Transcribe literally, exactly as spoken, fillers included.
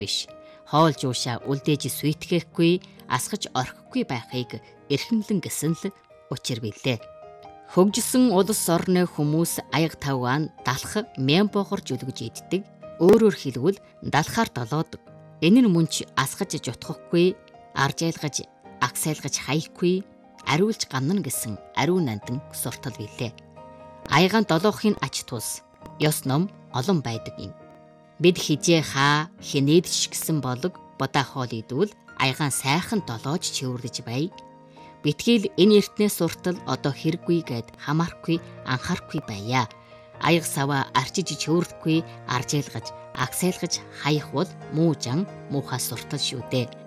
биш. Хоол жуушаа үлдээж сүйтгэхгүй, асгаж орхихгүй байхыг эрхэмлэн гэсэн л учир билээ. Хөгжсөн улс орны хүмүүс аяг тавгаан далах мямбогорж үлгэж иддэг. Өөрөөр хэлбэл далахаар долоодог. Энэ нь мөн ч асгаж жутгахгүй, аржайлгаж, агсайлгаж хайхгүй, ариулж гамнана гэсэн ариун нандин суртал билээ. Аягаан долоохын ач тус ёс ном олон байдаг юм. Бид хижээ хаа хинээд ч гэсэн болог бодаа хоол идвэл аягаан сайхан долоож чивэрлэж бай. Битгийл энэ эртнээс суртал одоо хэрэггүй гэд хамаарахгүй анхаарахгүй байя. Аяг саваа арчиж чивэрлэхгүй, аржээлгаж, агсайлгаж хаях бол муу жан муухай суртал шүү дээ.